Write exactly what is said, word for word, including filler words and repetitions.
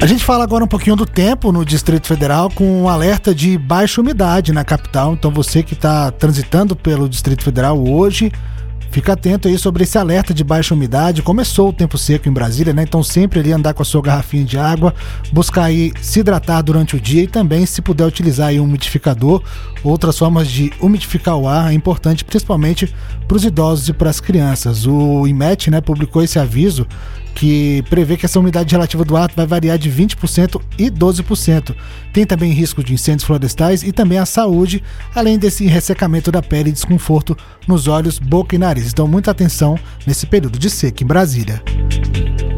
A gente fala agora um pouquinho do tempo no Distrito Federal com um alerta de baixa umidade na capital. Então você que está transitando pelo Distrito Federal hoje, fica atento aí sobre esse alerta de baixa umidade. Começou o tempo seco em Brasília, né? Então sempre ali andar com a sua garrafinha de água, buscar aí se hidratar durante o dia e também, se puder, utilizar aí um umidificador. Outras formas de umidificar o ar é importante, principalmente para os idosos e para as crianças. O I M E T, né, publicou esse aviso que prevê que essa umidade relativa do ar vai variar de vinte por cento e doze por cento. Tem também risco de incêndios florestais e também a saúde, além desse ressecamento da pele e desconforto nos olhos, boca e nariz. Então muita atenção nesse período de seca em Brasília.